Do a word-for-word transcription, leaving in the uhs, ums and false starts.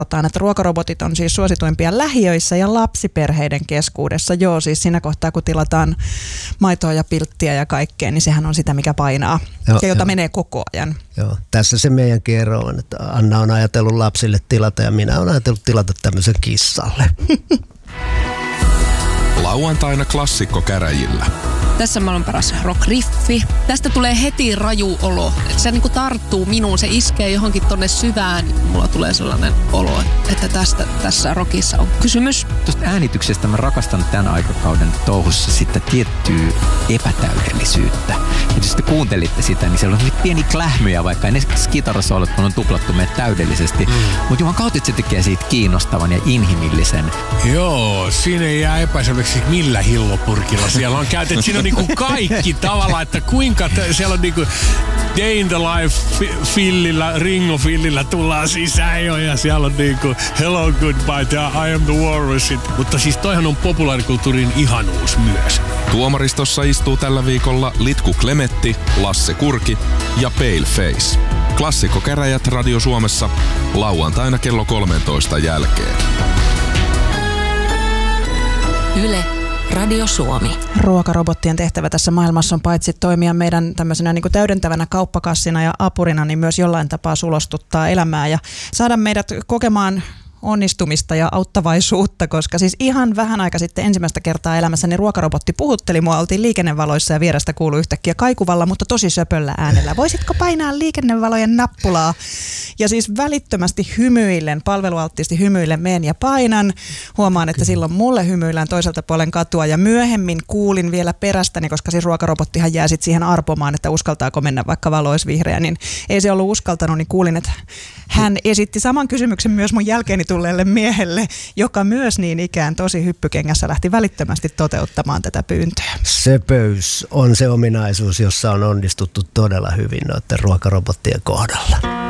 että ruokarobotit on siis suosituimpia lähiöissä ja lapsiperheiden keskuudessa. Joo, siis siinä kohtaa, kun tilataan maitoa ja pilttiä ja kaikkea, niin sehän on sitä, mikä painaa joo, ja jota jo. menee koko ajan. Joo, tässä se meidän ero on, että Anna on ajatellut lapsille tilata ja minä olen ajatellut tilata tämmöisen kissalle. Lauantaina klassikkokäräjillä. Tässä on maailman paras rock-riffi. Tästä tulee heti raju olo. Se niinku tarttuu minuun, se iskee johonkin tonne syvään. Mulla tulee sellainen olo, että tästä tässä rockissa on kysymys. Tuosta äänityksestä mä rakastan tämän aikakauden touhussa sitten tiettyä epätäydellisyyttä. Ja jos te kuuntelitte sitä, niin siellä on pieni klähmyjä, vaikka ne kitarasoolot on tuplattu meitä täydellisesti. Mm. Mutta juman kautta se tekee siitä kiinnostavan ja inhimillisen. Joo, siinä ei jää epäselväksi millä hillopurkilla siellä on käytetty. Siinä on niinku kaikki tavallaan, että kuinka t- siellä on niinku Day in the Life fillillä, Ringo fillillä tullaan sisään jo ja siellä on niinku Hello Goodbye ja I am the Walrus. Mutta siis toihan on populaarikulttuurin ihanuus myös. Tuomaristossa istuu tällä viikolla Litku Klemetti, Lasse Kurki ja Paleface. Klassikkokäräjät Radio Suomessa lauantaina kello kolmetoista jälkeen. Yle Radio Suomi. Ruokarobottien tehtävä tässä maailmassa on paitsi toimia meidän tämmöisenä niin kuin täydentävänä kauppakassina ja apurina, niin myös jollain tapaa sulostuttaa elämää ja saada meidät kokemaan onnistumista ja auttavaisuutta, koska siis ihan vähän aika sitten ensimmäistä kertaa elämässäni ruokarobotti puhutteli mua. Oltiin liikennevaloissa ja vierestä kuului yhtäkkiä kaikuvalla, mutta tosi söpöllä äänellä. Voisitko painaa liikennevalojen nappulaa? Ja siis välittömästi hymyillen, palvelualttiisti hymyillen meen ja painan. Huomaan, että silloin mulle hymyillään toiselta puolen katua ja myöhemmin kuulin vielä perästäni, koska siis ruokarobottihan jää sitten siihen arpomaan, että uskaltaako mennä vaikka valo olisi vihreä, niin ei se ollut uskaltanut, niin kuulin, että hän esitti saman kysymyksen myös mun jälkeeni tulleelle miehelle, joka myös niin ikään tosi hyppykengässä lähti välittömästi toteuttamaan tätä pyyntöä. Söpöys on se ominaisuus, jossa on onnistuttu todella hyvin noiden ruokarobottien kohdalla.